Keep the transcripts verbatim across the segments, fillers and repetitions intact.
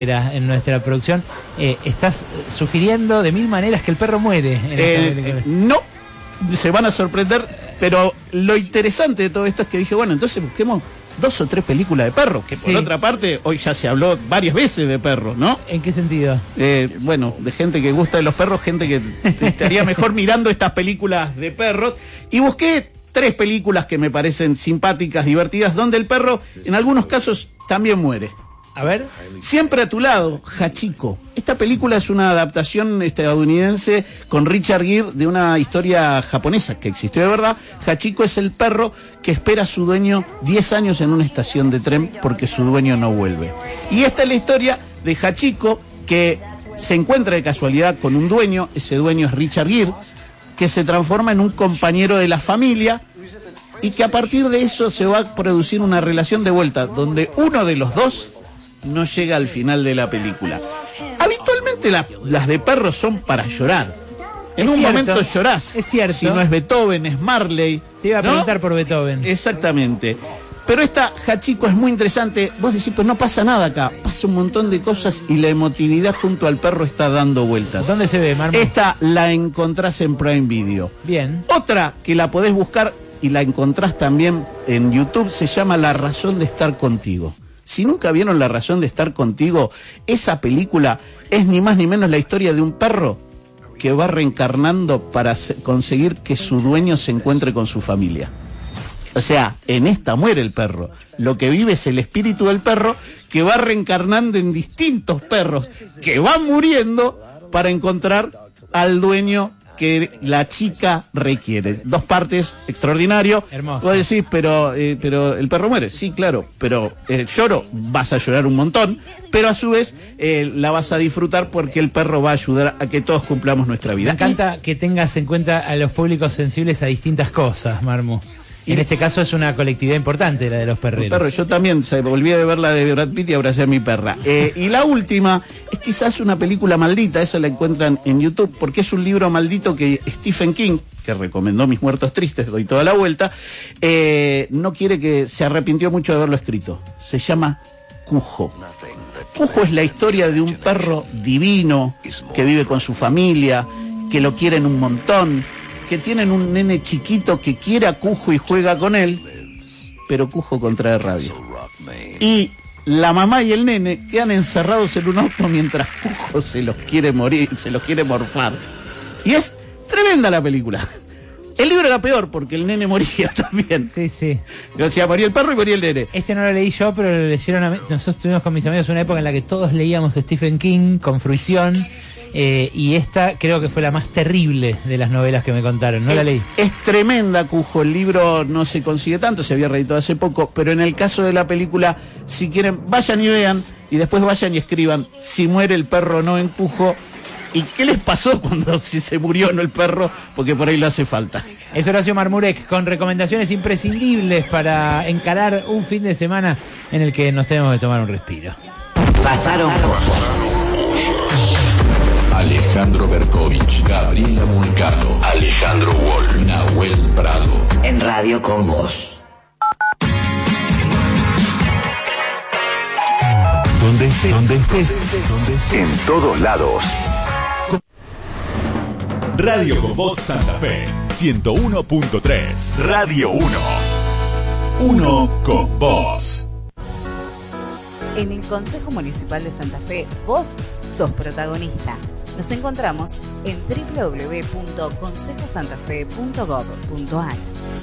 en nuestra producción, eh, estás sugiriendo de mil maneras que el perro muere en eh, esta película. No, se van a sorprender, pero lo interesante de todo esto es que dije, bueno, entonces busquemos dos o tres películas de perros, que Sí. por otra parte, hoy ya se habló varias veces de perros, ¿no? ¿En qué sentido? Eh, bueno, de gente que gusta de los perros, gente que estaría mejor mirando estas películas de perros, y busqué tres películas que me parecen simpáticas, divertidas, donde el perro, en algunos casos, también muere. A ver. Siempre a tu lado, Hachiko. Esta película es una adaptación estadounidense con Richard Gere de una historia japonesa que existió de verdad. Hachiko es el perro que espera a su dueño diez años en una estación de tren porque su dueño no vuelve. Y esta es la historia de Hachiko, que se encuentra de casualidad con un dueño. Ese dueño es Richard Gere, que se transforma en un compañero de la familia y que a partir de eso se va a producir una relación de vuelta donde uno de los dos no llega al final de la película. Habitualmente la, las de perros son para llorar. En Es un cierto, momento llorás. es cierto. Si no es Beethoven, es Marley. Te iba a ¿no? preguntar por Beethoven. Exactamente. Pero esta Hachiko es muy interesante. Vos decís, pues no pasa nada acá. Pasa un montón de cosas y la emotividad junto al perro está dando vueltas. ¿Dónde se ve, Marmo? Esta la encontrás en Prime Video. Bien. Otra que la podés buscar y la encontrás también en YouTube se llama La razón de estar contigo. Si nunca vieron La razón de estar contigo, esa película es ni más ni menos la historia de un perro que va reencarnando para conseguir que su dueño se encuentre con su familia. O sea, en esta muere el perro. Lo que vive es el espíritu del perro que va reencarnando en distintos perros que van muriendo para encontrar al dueño que la chica requiere. Dos partes, extraordinario. Hermoso. Vos decís, pero, eh, pero el perro muere. Sí, claro, pero eh, lloro, vas a llorar un montón, pero a su vez eh, la vas a disfrutar porque el perro va a ayudar a que todos cumplamos nuestra vida. Me encanta que tengas en cuenta a los públicos sensibles a distintas cosas, Marmu. Y en este caso es una colectividad importante la de los perreros. Perro, yo también se volví de ver la de Brad Pitt y abracé a mi perra. Eh, y la última es quizás una película maldita, esa la encuentran en YouTube, porque es un libro maldito que Stephen King, que recomendó Mis Muertos Tristes, doy toda la vuelta, eh, no quiere que se arrepintió mucho de haberlo escrito. Se llama Cujo. Cujo es la historia de un perro divino que vive con su familia, que lo quieren un montón, que tienen un nene chiquito que quiere a Cujo y juega con él, pero Cujo contrae rabia. Y la mamá y el nene quedan encerrados en un auto mientras Cujo se los quiere morir, se los quiere morfar. Y es tremenda la película. El libro era peor porque el nene moría también. Sí, sí. O sea, moría el perro y moría el nene. Este no lo leí yo, pero lo leyeron a mí. Nosotros tuvimos con mis amigos una época en la que todos leíamos Stephen King con fruición. Eh, y esta creo que fue la más terrible de las novelas que me contaron. No es, la leí. Es tremenda, Cujo. El libro no se consigue tanto, se había reeditado hace poco, pero en el caso de la película, si quieren, vayan y vean, y después vayan y escriban si muere el perro o no en Cujo, y qué les pasó cuando si se murió o no el perro, porque por ahí le hace falta. Es Horacio Marmurek con recomendaciones imprescindibles para encarar un fin de semana en el que nos tenemos que tomar un respiro. Pasaron cosas. Alejandro Berkovich, Gabriela Moncano, Alejandro Wall, Nahuel Prado. En Radio con Vos. Donde estés, donde estés, donde estés. En todos lados. Radio con Vos Santa Fe, ciento uno punto tres. Radio uno. Uno con vos. En el Consejo Municipal de Santa Fe, vos sos protagonista. Nos encontramos en doble u doble u doble u punto consejo santa fe punto gob punto a r.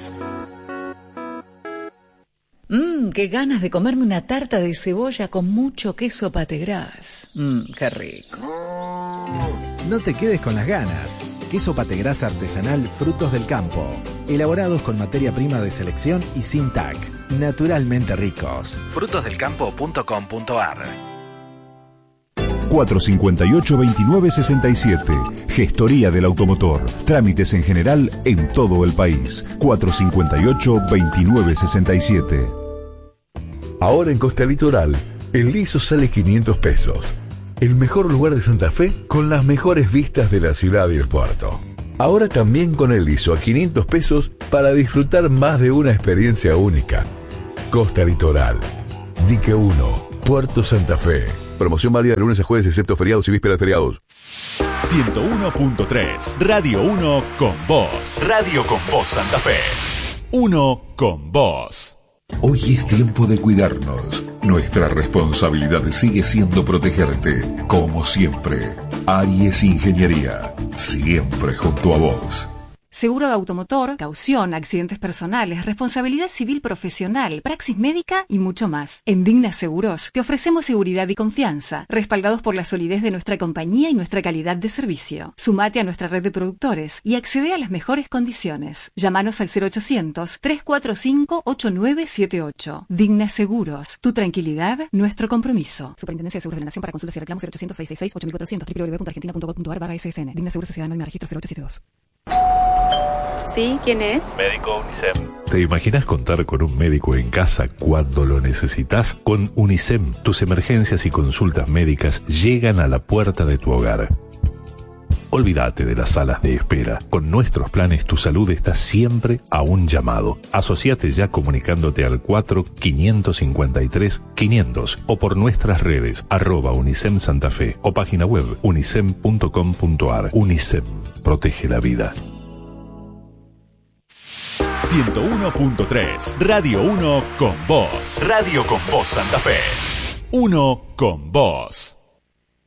Mmm, qué ganas de comerme una tarta de cebolla con mucho queso pategras. Mmm, qué rico. No te quedes con las ganas. Queso pategras artesanal Frutos del Campo. Elaborados con materia prima de selección y sin T A C. Naturalmente ricos. frutos del campo punto com punto a r. cuatro cinco ocho, veintinueve sesenta y siete. Gestoría del automotor. Trámites en general en todo el país. cuatro cinco ocho, veintinueve sesenta y siete. Ahora en Costa Litoral, el liso sale quinientos pesos. El mejor lugar de Santa Fe con las mejores vistas de la ciudad y el puerto. Ahora también con el liso a quinientos pesos para disfrutar más de una experiencia única. Costa Litoral, Dique uno, Puerto Santa Fe. Promoción válida de lunes a jueves excepto feriados y vísperas de feriados. ciento uno punto tres Radio uno con vos. Radio con vos Santa Fe. Uno con vos. Hoy es tiempo de cuidarnos. Nuestra responsabilidad sigue siendo protegerte, como siempre. Aries Ingeniería, siempre junto a vos. Seguro de automotor, caución, accidentes personales, responsabilidad civil profesional, praxis médica y mucho más. En Digna Seguros te ofrecemos seguridad y confianza, respaldados por la solidez de nuestra compañía y nuestra calidad de servicio. Sumate a nuestra red de productores y accede a las mejores condiciones. Llámanos al cero ochocientos, tres cuatro cinco, ocho nueve siete ocho. Digna Seguros, tu tranquilidad, nuestro compromiso. Superintendencia de Seguros de la Nación. Para consultas y reclamos cero ochocientos, seiscientos sesenta y seis, ocho mil cuatrocientos, w w w punto argentina punto gov punto a r barra S S N. Digna Seguros Sociedad Anónima Registro cero ocho siete dos. ¿Sí? ¿Quién es? Médico UNICEM. ¿Te imaginas contar con un médico en casa cuando lo necesitas? Con UNICEM, tus emergencias y consultas médicas llegan a la puerta de tu hogar. Olvídate de las salas de espera. Con nuestros planes tu salud está siempre a un llamado. Asociate ya comunicándote al cuatro cinco cinco tres quinientos o por nuestras redes arroba UNICEM Santa Fe o página web unicem punto com punto a r. UNICEM, protege la vida. ciento uno punto tres Radio uno con vos. Radio con vos Santa Fe. Uno con vos.